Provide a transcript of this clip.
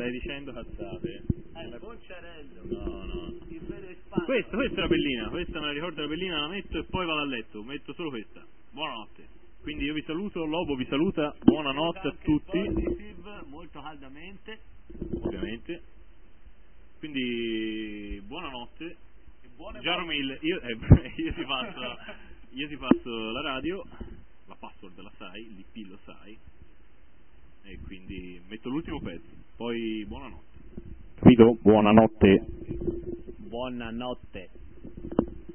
stai dicendo cazzate. Bocciarello. No. Il vero ispano. Questa è la bellina, questa me la ricordo la bellina, la metto e poi vado a letto, metto solo questa. Buonanotte. Quindi io vi saluto, Lobo vi saluta, buonanotte a tutti. Positive, molto caldamente. Ovviamente. Quindi buonanotte. E buone Jaromil, io ti passo la radio, la password la sai, l'IP lo sai. E quindi metto l'ultimo pezzo, poi buonanotte. Capito? Buonanotte. Buonanotte.